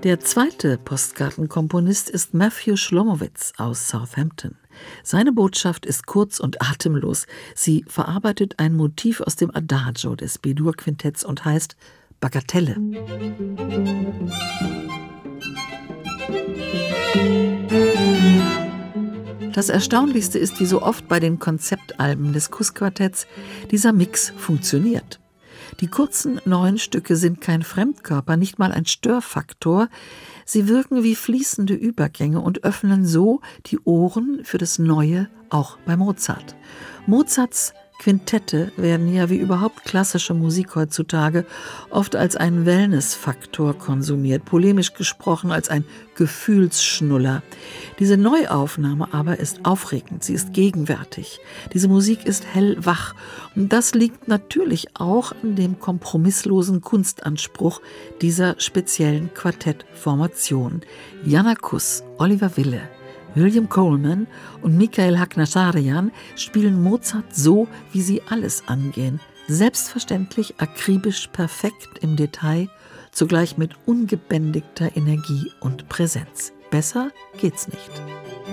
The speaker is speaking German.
Der zweite Postkartenkomponist ist Matthew Shlomowitz aus Southampton. Seine Botschaft ist kurz und atemlos. Sie verarbeitet ein Motiv aus dem Adagio des B-Dur-Quintetts und heißt Bagatelle. Das Erstaunlichste ist, wie so oft bei den Konzeptalben des Kuss-Quartetts, dieser Mix funktioniert. Die kurzen 9 Stücke sind kein Fremdkörper, nicht mal ein Störfaktor. Sie wirken wie fließende Übergänge und öffnen so die Ohren für das Neue, auch bei Mozart. Mozarts Quintette werden ja wie überhaupt klassische Musik heutzutage oft als ein Wellnessfaktor konsumiert, polemisch gesprochen als ein Gefühlsschnuller. Diese Neuaufnahme aber ist aufregend, sie ist gegenwärtig. Diese Musik ist hellwach und das liegt natürlich auch an dem kompromisslosen Kunstanspruch dieser speziellen Quartettformation. Gianakis, Oliver Wille, William Coleman und Michael Haghnassarian spielen Mozart so, wie sie alles angehen. Selbstverständlich, akribisch, perfekt im Detail, zugleich mit ungebändigter Energie und Präsenz. Besser geht's nicht.